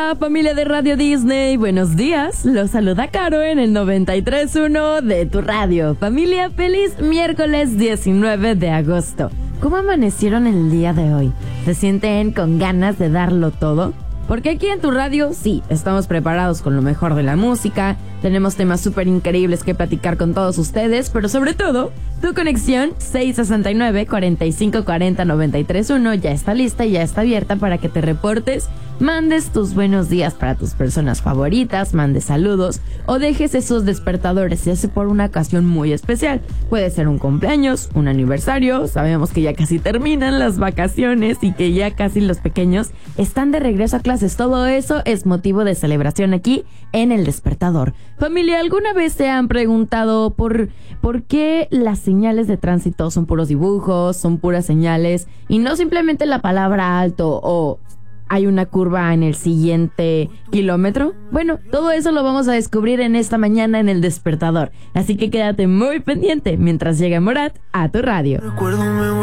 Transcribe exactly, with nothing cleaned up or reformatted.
Familia de Radio Disney, buenos días. Los saluda Caro en el noventa y tres punto uno de tu radio. Familia, feliz miércoles diecinueve de agosto. ¿Cómo amanecieron el día de hoy? ¿Se sienten con ganas de darlo todo? Porque aquí en tu radio, sí, estamos preparados con lo mejor de la música, tenemos temas súper increíbles que platicar con todos ustedes, pero sobre todo, tu conexión seis sesenta y nueve, cuarenta y cinco cuarenta, noventa y tres uno ya está lista y ya está abierta para que te reportes, mandes tus buenos días para tus personas favoritas, mandes saludos o dejes esos despertadores, ya sea por una ocasión muy especial. Puede ser un cumpleaños, un aniversario, sabemos que ya casi terminan las vacaciones y que ya casi los pequeños están de regreso a clases. Todo eso es motivo de celebración aquí en El Despertador. Familia, ¿alguna vez se han preguntado por, por qué las señales de tránsito son puros dibujos, son puras señales y no simplemente la palabra alto o hay una curva en el siguiente kilómetro? Bueno, todo eso lo vamos a descubrir en esta mañana en El Despertador. Así que quédate muy pendiente mientras llega Morat a tu radio.